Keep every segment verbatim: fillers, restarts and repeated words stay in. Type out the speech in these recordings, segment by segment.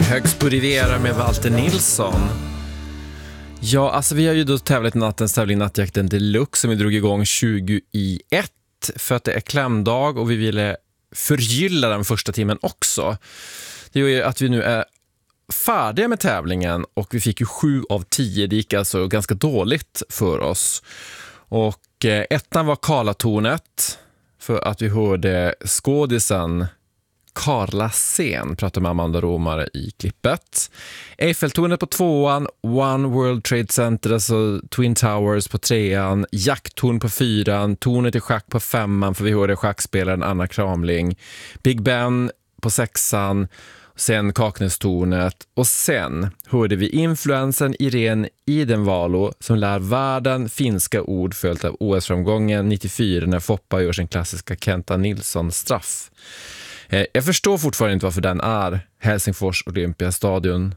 Högst på Riviera med Walter Nilsson. Ja, alltså vi har ju då tävlat i nattens tävling Nattjakten Deluxe som vi drog igång tjugoett för att det är klämdag och vi ville förgylla den första timmen också. Det gör ju att vi nu är färdiga med tävlingen och vi fick ju sju av tio. Det gick alltså ganska dåligt för oss. Och eh, ettan var Karlatornet för att vi hörde skådisen Carla Sen pratar med Amanda Romare i klippet. Eiffeltornet på tvåan, One World Trade Center, alltså Twin Towers på trean, Jacktorn på fyran, Tornet i schack på femman för vi hörde schackspelaren Anna Kramling, Big Ben på sexan, sen Kaknästornet och sen hörde vi influensen Irene Idenvalo som lär världen finska ord följt av O S-framgången nittiofyra när Foppa gör sin klassiska Kenta Nilsson-straff. Jag förstår fortfarande inte varför den är Helsingfors Olympiastadion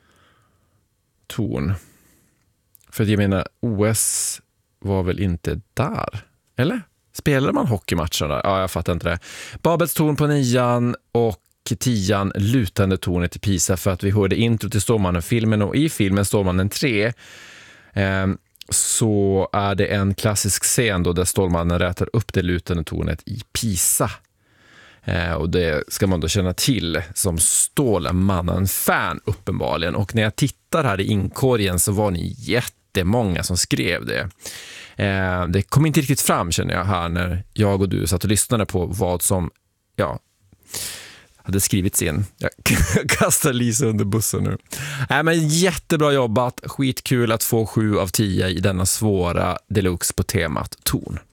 torn. För jag menar, O S var väl inte där? Eller? Spelade man hockeymatcher där? Ja, jag fattar inte det. Babels torn på nian och tian lutande tornet i Pisa för att vi hörde intro till Stålmannen-filmen och i filmen Stålmannen tre eh, så är det en klassisk scen då där Stålmannen rätar upp det lutande tornet i Pisa. Eh, och det ska man då känna till som Stålmannen-fan uppenbarligen. Och när jag tittar här i inkorgen så var ni jättemånga som skrev det. Eh, det kom inte riktigt fram känner jag här när jag och du satt och lyssnade på vad som ja, hade skrivits in. Jag kastar Lisa under bussen nu. Nej, men jättebra jobbat. Skitkul att få sju av tio i denna svåra deluxe på temat torn.